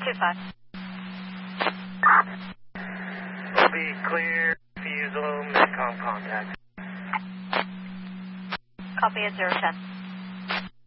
25. Will be clear, fuse low, Medcom contact. Copy at 010.